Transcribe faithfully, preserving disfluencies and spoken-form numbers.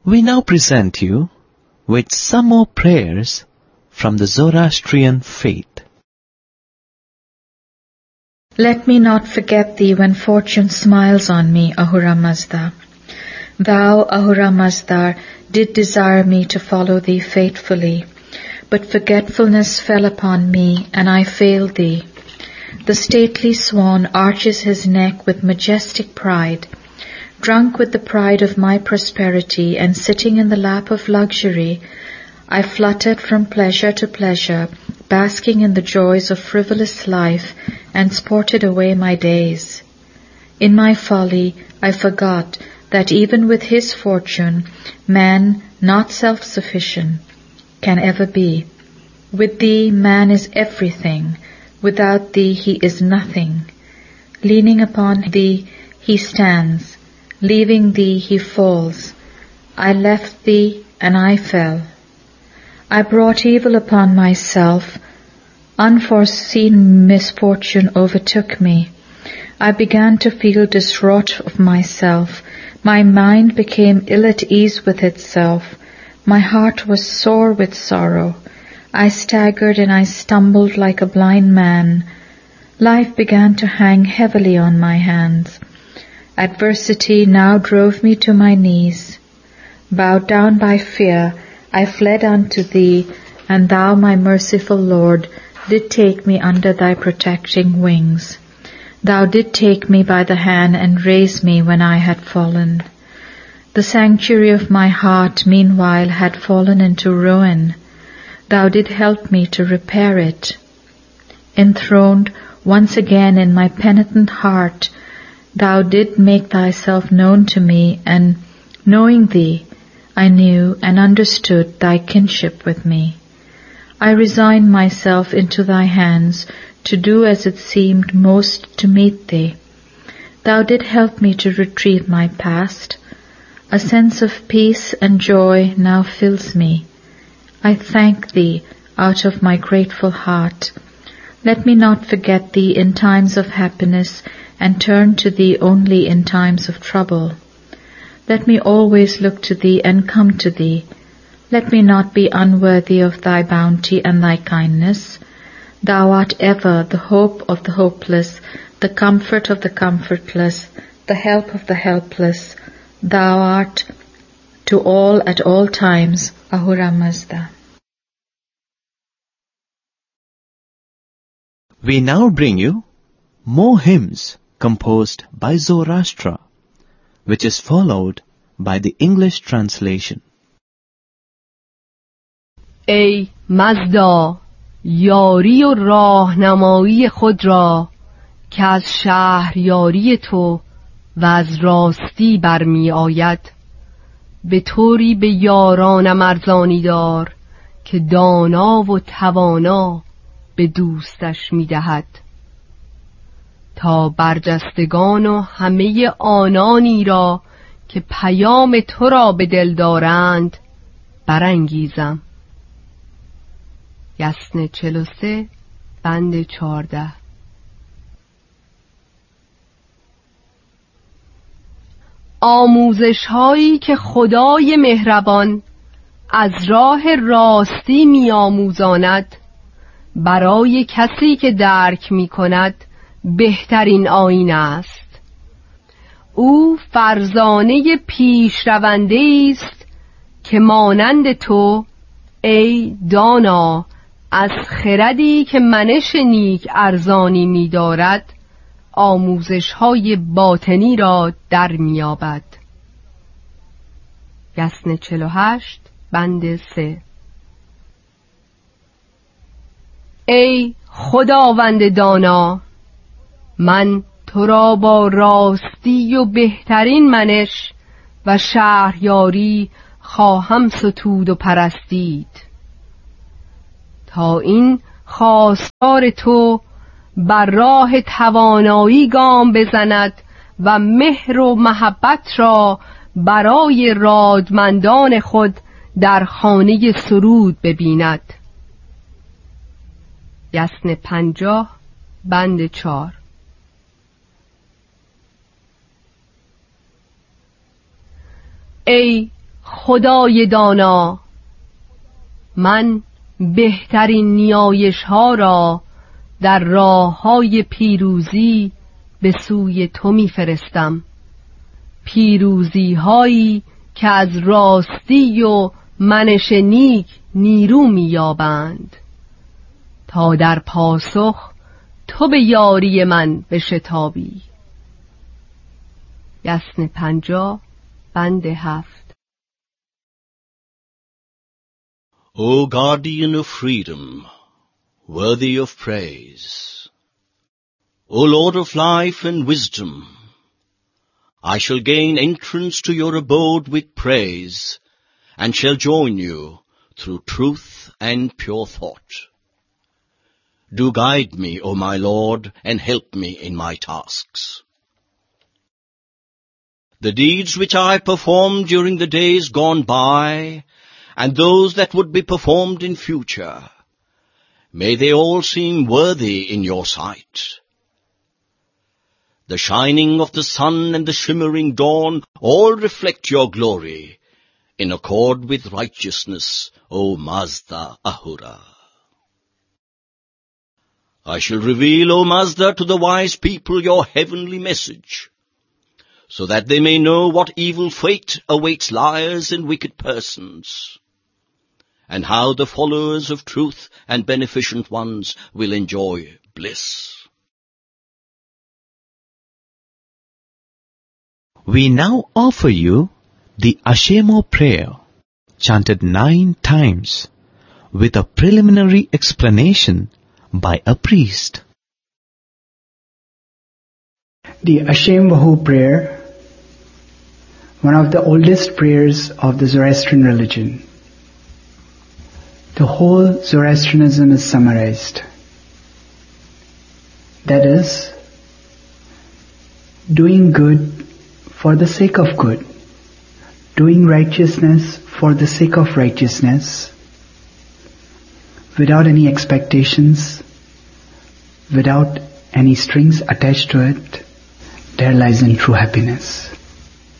We now present you with some more prayers from the Zoroastrian faith. Let me not forget thee when fortune smiles on me, Ahura Mazda. Thou, Ahura Mazda, did desire me to follow thee faithfully, but forgetfulness fell upon me, and I failed thee. The stately swan arches his neck with majestic pride. Drunk with the pride of my prosperity and sitting in the lap of luxury, I fluttered from pleasure to pleasure, basking in the joys of frivolous life, and sported away my days. In my folly, I forgot that even with his fortune, man, not self-sufficient, can ever be. With thee, man is everything. Without thee, he is nothing. Leaning upon thee, he stands. Leaving thee, he falls. I left thee, and I fell. I brought evil upon myself. Unforeseen misfortune overtook me. I began to feel distraught of myself. My mind became ill at ease with itself. My heart was sore with sorrow. I staggered and I stumbled like a blind man. Life began to hang heavily on my hands. Adversity now drove me to my knees. Bowed down by fear, I fled unto thee, and thou, my merciful Lord, did take me under thy protecting wings. Thou did take me by the hand and raise me when I had fallen. The sanctuary of my heart, meanwhile, had fallen into ruin. Thou did help me to repair it. Enthroned once again in my penitent heart, thou did make thyself known to me, and knowing thee, I knew and understood thy kinship with me. I resigned myself into thy hands to do as it seemed most to meet thee. Thou did help me to retrieve my past. A sense of peace and joy now fills me. I thank thee out of my grateful heart. Let me not forget thee in times of happiness, and turn to thee only in times of trouble. Let me always look to thee and come to thee. Let me not be unworthy of thy bounty and thy kindness. Thou art ever the hope of the hopeless, the comfort of the comfortless, the help of the helpless. Thou art to all at all times, Ahura Mazda. We now bring you more hymns composed by Zoroaster, which is followed by the English translation. ای مزدا، یاری و راهنمایی خود را که از شهریاری تو و از راستی برمی آید، به طوری به یارانم ارزانی دار که دانا و توانا به دوستش می دهد، تا برجستگان و همه آنانی را که پیام تو را به دل دارند برانگیزم. یسن چهل و سه بند چهارده. آموزش هایی که خدای مهربان از راه راستی می آموزاند، برای کسی که درک می کند بهترین آیین است. او فرزانه پیشرونده است که مانند تو ای دانا از خردی که منش نیک ارزانی می دارد آموزش های باطنی را در می یابد. یسن چهل و هشت بند سه. ای خداوند دانا، من تو را با راستی و بهترین منش و شهریاری خواهم ستود و پرستید، تا این خواستار تو بر راه توانایی گام بزند و مهر و محبت را برای رادمندان خود در خانه سرود ببیند. یسن پنجاه بند چار. ای خدای دانا، من بهترین نیایش ها را در راه های پیروزی به سوی تو می فرستم، پیروزی هایی که از راستی و منش نیک نیرو می یابند، تا در پاسخ تو به یاری من بشتابی. یسن پنجاه بند هفت. O guardian of freedom, worthy of praise, O Lord of life and wisdom, I shall gain entrance to your abode with praise, and shall join you through truth and pure thought. Do guide me, O my Lord, and help me in my tasks. The deeds which I performed during the days gone by, and those that would be performed in future, may they all seem worthy in your sight. The shining of the sun and the shimmering dawn all reflect your glory, in accord with righteousness, O Mazda Ahura. I shall reveal, O Mazda, to the wise people your heavenly message, so that they may know what evil fate awaits liars and wicked persons, and how the followers of truth and beneficent ones will enjoy bliss. We now offer you the Ashemo prayer, chanted nine times, with a preliminary explanation by a priest. The Ashem Vahu prayer, one of the oldest prayers of the Zoroastrian religion. The whole Zoroastrianism is summarized. That is, doing good for the sake of good, doing righteousness for the sake of righteousness, without any expectations, without any strings attached to it, there lies in true happiness.